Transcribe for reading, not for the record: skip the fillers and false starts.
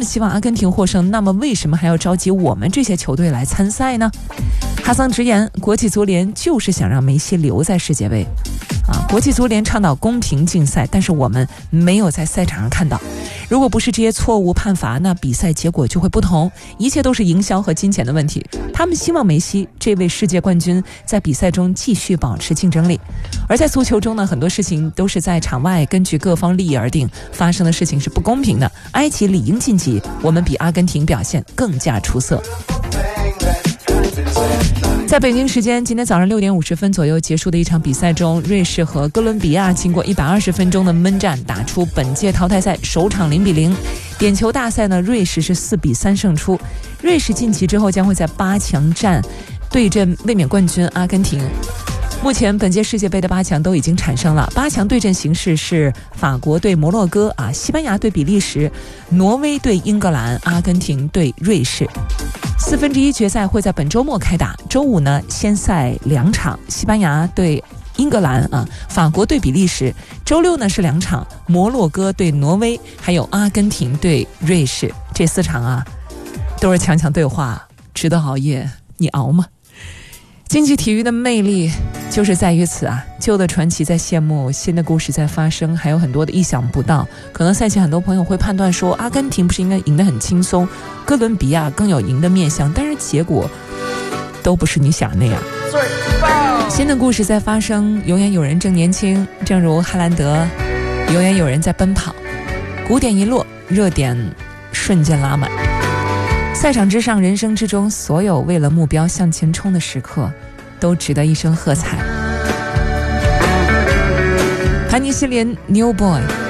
希望阿根廷获胜，那么为什么还要召集我们这些球队来参赛呢？哈桑直言，国际足联就是想让梅西留在世界杯。国际足联倡导公平竞赛，但是我们没有在赛场上看到。如果不是这些错误判罚，那比赛结果就会不同。一切都是营销和金钱的问题。他们希望梅西这位世界冠军在比赛中继续保持竞争力。而在足球中呢，很多事情都是在场外根据各方利益而定，发生的事情是不公平的。埃及理应晋级，我们比阿根廷表现更加出色。在北京时间今天早上6点50分左右结束的一场比赛中，瑞士和哥伦比亚经过120分钟的闷战，打出本届淘汰赛首场0-0。点球大赛呢，瑞士是4比3胜出。瑞士晋级之后将会在8强战对阵卫冕冠军阿根廷。目前本届世界杯的8强都已经产生了，8强对阵形势是法国对摩洛哥西班牙对比利时，挪威对英格兰，阿根廷对瑞士。1/4决赛会在本周末开打，周五呢先赛2场，西班牙对英格兰法国对比利时。周六呢是2场，摩洛哥对挪威，还有阿根廷对瑞士。这4场都是强强对话，值得熬夜，你熬吗？竞技体育的魅力就是在于此旧的传奇在谢幕，新的故事在发生，还有很多的意想不到。可能赛前很多朋友会判断说，阿根廷不是应该赢得很轻松，哥伦比亚更有赢的面向，但是结果都不是你想那样。新的故事在发生，永远有人正年轻，正如哈兰德，永远有人在奔跑。鼓点一落，热点瞬间拉满。赛场之上，人生之中，所有为了目标向前冲的时刻，都值得一声喝彩。盘尼西林 New Boy。